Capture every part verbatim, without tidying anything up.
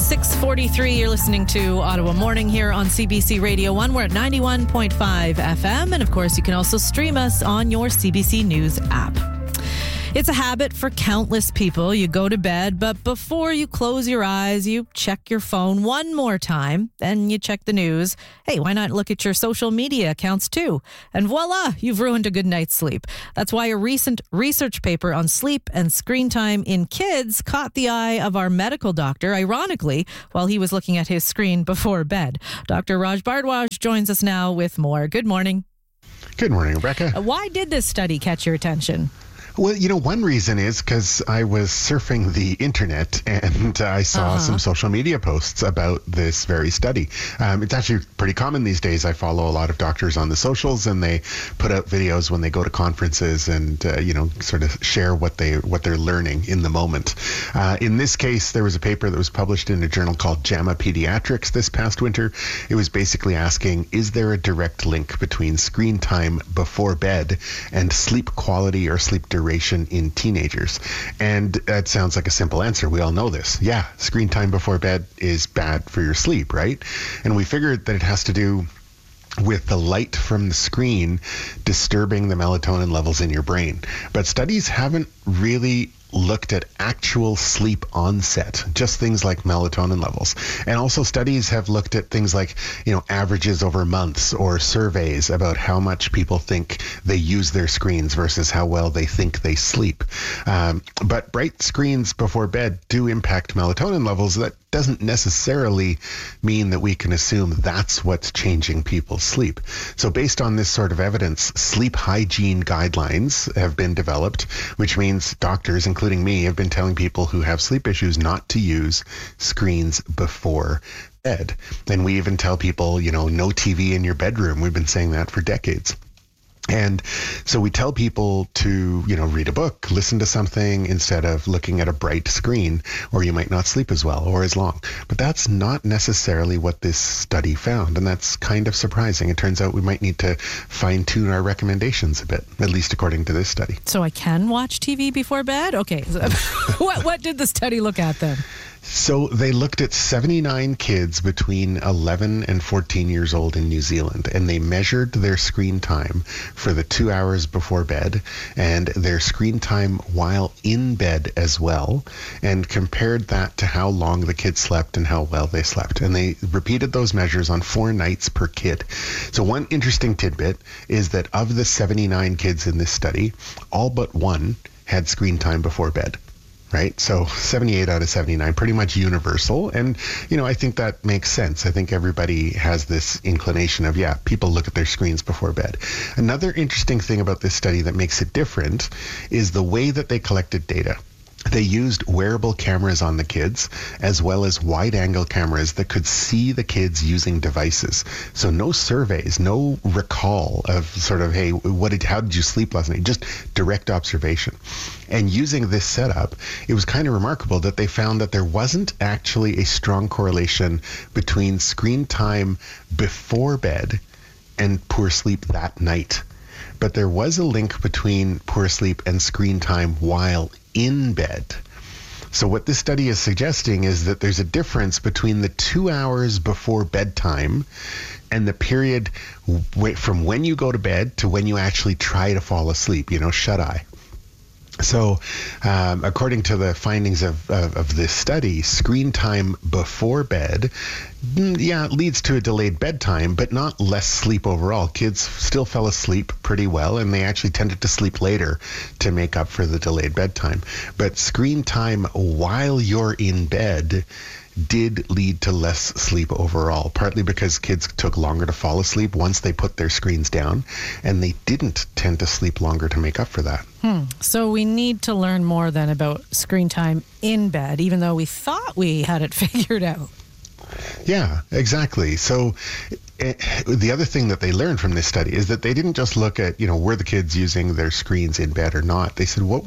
six forty-three, you're listening to Ottawa Morning here on C B C Radio one. We're at ninety-one point five F M. And of course, you can also stream us on your C B C News app. It's a habit for countless people. You go to bed, but before you close your eyes, you check your phone one more time, then you check the news. Hey, why not look at your social media accounts too? And voila, you've ruined a good night's sleep. That's why a recent research paper on sleep and screen time in kids caught the eye of our medical doctor, ironically, while he was looking at his screen before bed. Doctor Raj Bhardwaj joins us now with more. Good morning. Good morning, Rebecca. Why did this study catch your attention? Well, you know, one reason is because I was surfing the internet and I saw uh-huh. some social media posts about this very study. Um, it's actually pretty common these days. I follow a lot of doctors on the socials, and they put out videos when they go to conferences and, uh, you know, sort of share what, they, what they're learning in the moment. Uh, in this case, there was a paper that was published in a journal called JAMA Pediatrics this past winter. It was basically asking, is there a direct link between screen time before bed and sleep quality or sleep duration in teenagers? And that sounds like a simple answer. We all know this. Yeah, screen time before bed is bad for your sleep, right? And we figured that it has to do with the light from the screen disturbing the melatonin levels in your brain. But studies haven't really looked at actual sleep onset, just things like melatonin levels. And also studies have looked at things like, you know, averages over months or surveys about how much people think they use their screens versus how well they think they sleep. Um, but bright screens before bed do impact melatonin levels. That doesn't necessarily mean that we can assume that's what's changing people's sleep. So based on this sort of evidence, sleep hygiene guidelines have been developed, which means doctors, including me, have been telling people who have sleep issues not to use screens before bed. And we even tell people, you know, no T V in your bedroom. We've been saying that for decades. And so we tell people to, you know, read a book, listen to something instead of looking at a bright screen, or you might not sleep as well or as long. But that's not necessarily what this study found. And that's kind of surprising. It turns out we might need to fine tune our recommendations a bit, at least according to this study. So I can watch T V before bed? Okay. what, what did the study look at then? So they looked at seventy-nine kids between eleven and fourteen years old in New Zealand, and they measured their screen time for the two hours before bed and their screen time while in bed as well, and compared that to how long the kids slept and how well they slept. And they repeated those measures on four nights per kid. So one interesting tidbit is that of the seventy-nine kids in this study, all but one had screen time before bed. Right? So seventy-eight out of seventy-nine, pretty much universal. And, you know, I think that makes sense. I think everybody has this inclination of, yeah, people look at their screens before bed. Another interesting thing about this study that makes it different is the way that they collected data. They used wearable cameras on the kids, as well as wide-angle cameras that could see the kids using devices. So no surveys, no recall of sort of, hey, what did, how did you sleep last night? Just direct observation. And using this setup, it was kind of remarkable that they found that there wasn't actually a strong correlation between screen time before bed and poor sleep that night. But there was a link between poor sleep and screen time while in bed. So what this study is suggesting is that there's a difference between the two hours before bedtime and the period w- from when you go to bed to when you actually try to fall asleep, you know, shut eye. So um, according to the findings of, of, of this study, screen time before bed, yeah, it leads to a delayed bedtime, but not less sleep overall. Kids still fell asleep pretty well, and they actually tended to sleep later to make up for the delayed bedtime. But screen time while you're in bed did lead to less sleep overall, partly because kids took longer to fall asleep once they put their screens down, and they didn't tend to sleep longer to make up for that. Hmm. So we need to learn more then about screen time in bed, even though we thought we had it figured out. Yeah, exactly. So eh, the other thing that they learned from this study is that they didn't just look at, you know, were the kids using their screens in bed or not? They said, what were they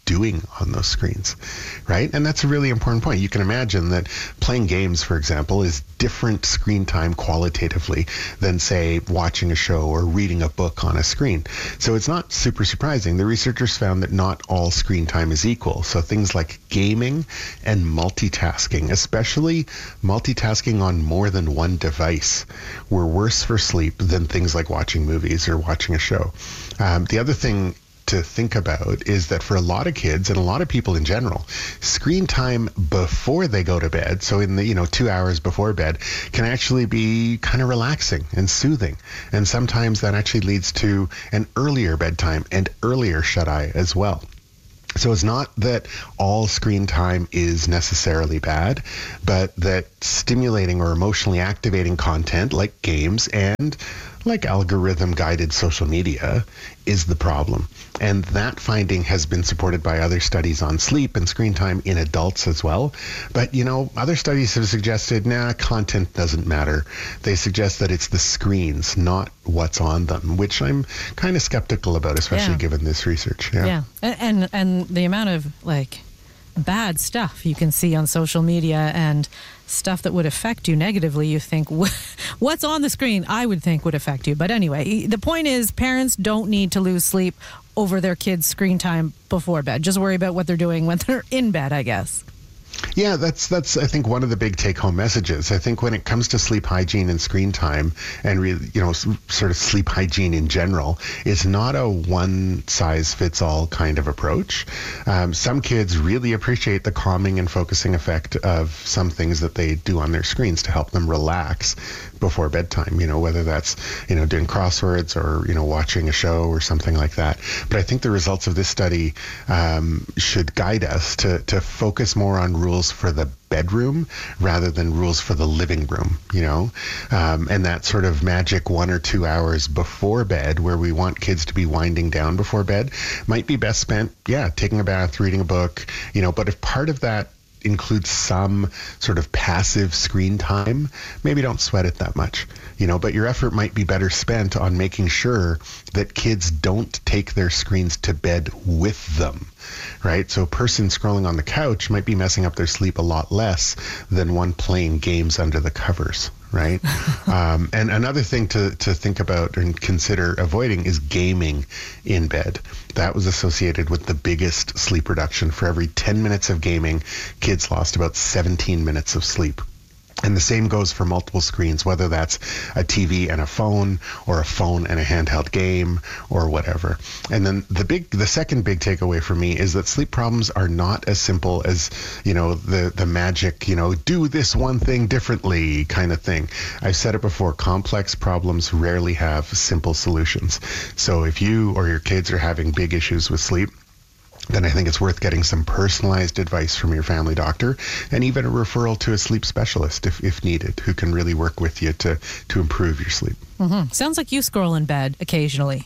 doing on those screens, right? And that's a really important point. You can imagine that playing games, for example, is different screen time qualitatively than, say, watching a show or reading a book on a screen. So it's not super surprising. The researchers found that not all screen time is equal. So things like gaming and multitasking, especially multitasking on more than one device, were worse for sleep than things like watching movies or watching a show. Um, the other thing to think about is that for a lot of kids and a lot of people in general, screen time before they go to bed, so in the, you know, two hours before bed, can actually be kind of relaxing and soothing. And sometimes that actually leads to an earlier bedtime and earlier shut-eye as well. So it's not that all screen time is necessarily bad, but that stimulating or emotionally activating content like games and like algorithm-guided social media is the problem. And that finding has been supported by other studies on sleep and screen time in adults as well. But, you know, other studies have suggested, nah, content doesn't matter. They suggest that it's the screens, not what's on them, which I'm kind of skeptical about, especially yeah. given this research. Yeah. yeah. And, and and the amount of, like, bad stuff you can see on social media and stuff that would affect you negatively, you think, what's on the screen, I would think would affect you. But anyway, the point is parents don't need to lose sleep over their kids' screen time before bed. Just worry about what they're doing when they're in bed, I guess. Yeah, that's, that's I think, one of the big take-home messages. I think when it comes to sleep hygiene and screen time and, really, you know, sort of sleep hygiene in general, it's not a one-size-fits-all kind of approach. Um, some kids really appreciate the calming and focusing effect of some things that they do on their screens to help them relax before bedtime, you know, whether that's, you know, doing crosswords or, you know, watching a show or something like that. But I think the results of this study um, should guide us to, to focus more on rules for the bedroom rather than rules for the living room, you know, um, and that sort of magic one or two hours before bed where we want kids to be winding down before bed might be best spent, yeah, taking a bath, reading a book, you know, but if part of that includes some sort of passive screen time, maybe don't sweat it that much, you know, but your effort might be better spent on making sure that kids don't take their screens to bed with them, right? So a person scrolling on the couch might be messing up their sleep a lot less than one playing games under the covers, right? um, and another thing to, to think about and consider avoiding is gaming in bed. That was associated with the biggest sleep reduction. For every ten minutes of gaming, kids lost about seventeen minutes of sleep. And the same goes for multiple screens, whether that's a T V and a phone or a phone and a handheld game or whatever. And then the big, the second big takeaway for me is that sleep problems are not as simple as, you know, the, the magic, you know, do this one thing differently kind of thing. I've said it before, complex problems rarely have simple solutions. So if you or your kids are having big issues with sleep, then I think it's worth getting some personalized advice from your family doctor and even a referral to a sleep specialist if, if needed, who can really work with you to, to improve your sleep. Mm-hmm. Sounds like you scroll in bed occasionally.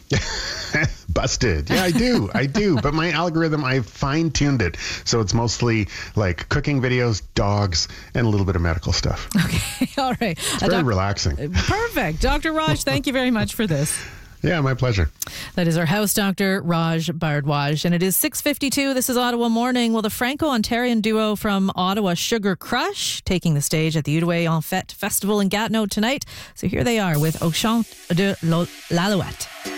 Busted. Yeah, I do. I do. But my algorithm, I've fine-tuned it. So it's mostly like cooking videos, dogs, and a little bit of medical stuff. Okay. All right. It's very uh, doc- relaxing. Perfect. Doctor Raj, thank you very much for this. Yeah, my pleasure. That is our house doctor, Raj Bhardwaj. And it is six fifty-two. This is Ottawa Morning. Well, the Franco-Ontarian duo from Ottawa, Sugar Crush, taking the stage at the Outaouais en Fête Festival in Gatineau tonight. So here they are with Au Chant de l'Alouette.